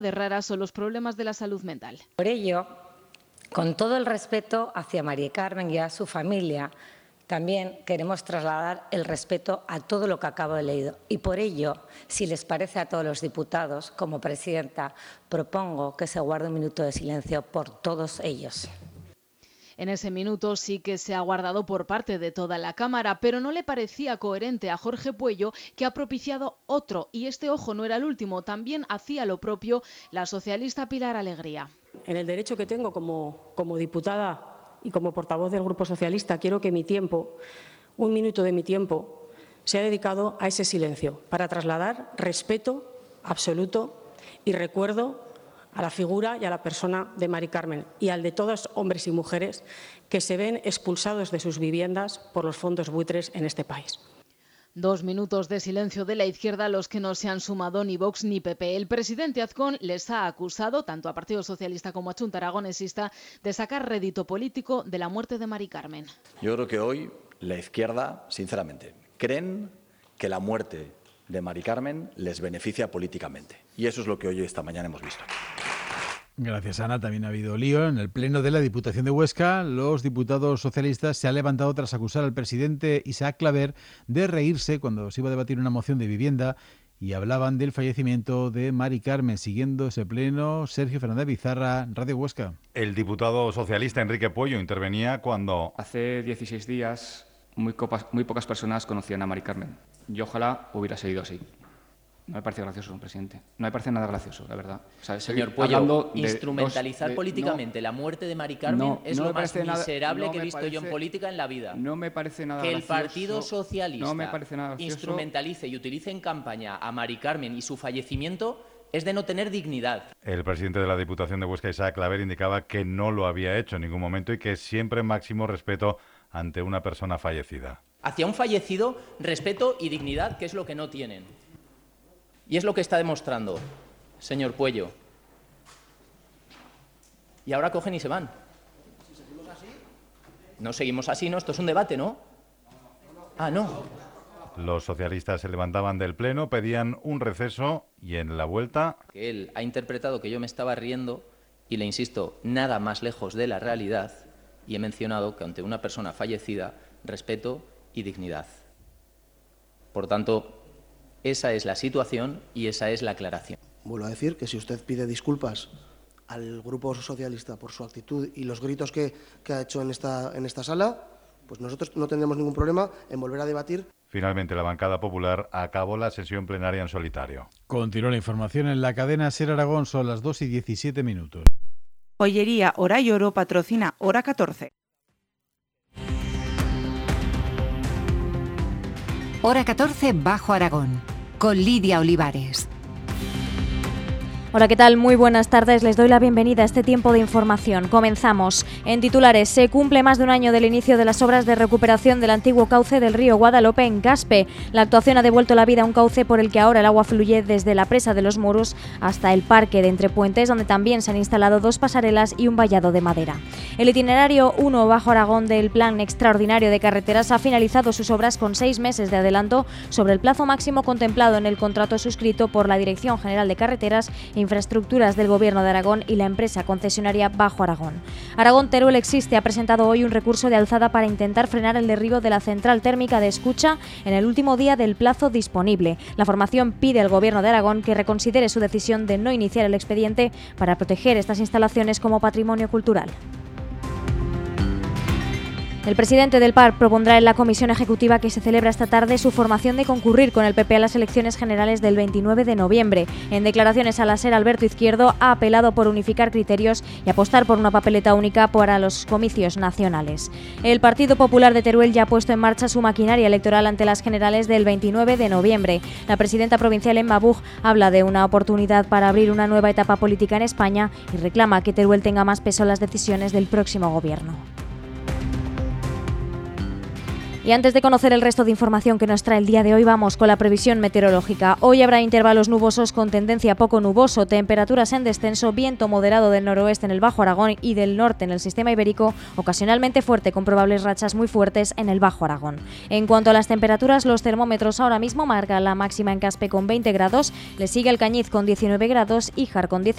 de raras son los problemas de la salud mental. Por ello, con todo el respeto hacia María Carmen y a su familia, también queremos trasladar el respeto a todo lo que acabo de leer. Y por ello, si les parece a todos los diputados, como presidenta, propongo que se guarde un minuto de silencio por todos ellos. En ese minuto sí que se ha guardado por parte de toda la Cámara, pero no le parecía coherente a Jorge Pueyo, que ha propiciado otro, y este, ojo, no era el último, también hacía lo propio la socialista Pilar Alegría. En el derecho que tengo como diputada y como portavoz del Grupo Socialista, quiero que mi tiempo, un minuto de mi tiempo, sea dedicado a ese silencio, para trasladar respeto absoluto y recuerdo a la figura y a la persona de Mari Carmen y al de todos hombres y mujeres que se ven expulsados de sus viviendas por los fondos buitres en este país. 2 minutos de silencio de la izquierda a los que no se han sumado ni Vox ni PP. El presidente Azcón les ha acusado, tanto a Partido Socialista como a Chunta Aragonesista, de sacar rédito político de la muerte de Mari Carmen. Yo creo que hoy la izquierda, sinceramente, creen que la muerte de Mari Carmen les beneficia políticamente. Y eso es lo que hoy esta mañana hemos visto. Gracias, Ana. También ha habido lío en el Pleno de la Diputación de Huesca. Los diputados socialistas se han levantado tras acusar al presidente Isaac Claver de reírse cuando se iba a debatir una moción de vivienda y hablaban del fallecimiento de Mari Carmen. Siguiendo ese pleno, Sergio Fernández Bizarra, Radio Huesca. El diputado socialista Enrique Pueyo intervenía cuando... Hace 16 días muy pocas personas conocían a Mari Carmen. Y ojalá hubiera seguido así. No me parece gracioso, presidente. No me parece nada gracioso, la verdad. O sea, señor Pueyo, instrumentalizar políticamente la muerte de Mari Carmen es lo más miserable que he visto yo en política en la vida. No me parece nada gracioso. gracioso. Que el Partido Socialista instrumentalice y utilice en campaña a Mari Carmen y su fallecimiento es de no tener dignidad. El presidente de la Diputación de Huesca, Isaac Claver, indicaba que no lo había hecho en ningún momento y que siempre máximo respeto ante una persona fallecida. Hacia un fallecido, respeto y dignidad, que es lo que no tienen. Y es lo que está demostrando, señor Pueyo. Y ahora cogen y se van. ¿Si seguimos así? No seguimos así, no. Esto es un debate, ¿no? Ah, no. Los socialistas se levantaban del pleno, pedían un receso y en la vuelta... Él ha interpretado que yo me estaba riendo y le insisto, nada más lejos de la realidad, y he mencionado que ante una persona fallecida, respeto y dignidad. Por tanto, esa es la situación y esa es la aclaración. Vuelvo a decir que si usted pide disculpas al Grupo Socialista por su actitud y los gritos que ha hecho en esta sala, pues nosotros no tendremos ningún problema en volver a debatir. Finalmente, la bancada popular acabó la sesión plenaria en solitario. Continúa la información en la cadena SER Aragón, son las 2:17. Joyería Hora y Oro patrocina Hora 14. Hora 14 Bajo Aragón, con Lidia Olivares. Hola, ¿qué tal? Muy buenas tardes. Les doy la bienvenida a este tiempo de información. Comenzamos. En titulares, se cumple más de un año del inicio de las obras de recuperación del antiguo cauce del río Guadalope en Gaspe. La actuación ha devuelto la vida a un cauce por el que ahora el agua fluye desde la presa de los Muros hasta el parque de Entrepuentes, donde también se han instalado 2 pasarelas y un vallado de madera. El itinerario 1 Bajo Aragón del Plan Extraordinario de Carreteras ha finalizado sus obras con 6 meses de adelanto sobre el plazo máximo contemplado en el contrato suscrito por la Dirección General de Carreteras Infraestructuras del Gobierno de Aragón y la empresa concesionaria Bajo Aragón. Aragón Teruel Existe ha presentado hoy un recurso de alzada para intentar frenar el derribo de la central térmica de Escucha en el último día del plazo disponible. La formación pide al Gobierno de Aragón que reconsidere su decisión de no iniciar el expediente para proteger estas instalaciones como patrimonio cultural. El presidente del PAR propondrá en la comisión ejecutiva que se celebra esta tarde su formación de concurrir con el PP a las elecciones generales del 29 de noviembre. En declaraciones a la SER, Alberto Izquierdo ha apelado por unificar criterios y apostar por una papeleta única para los comicios nacionales. El Partido Popular de Teruel ya ha puesto en marcha su maquinaria electoral ante las generales del 29 de noviembre. La presidenta provincial Emma Buch habla de una oportunidad para abrir una nueva etapa política en España y reclama que Teruel tenga más peso en las decisiones del próximo gobierno. Y antes de conocer el resto de información que nos trae el día de hoy, vamos con la previsión meteorológica. Hoy habrá intervalos nubosos con tendencia poco nuboso, temperaturas en descenso, viento moderado del noroeste en el Bajo Aragón y del norte en el sistema ibérico, ocasionalmente fuerte con probables rachas muy fuertes en el Bajo Aragón. En cuanto a las temperaturas, los termómetros ahora mismo marcan la máxima en Caspe con 20 grados, le sigue el Cañiz con 19 grados, Híjar con 19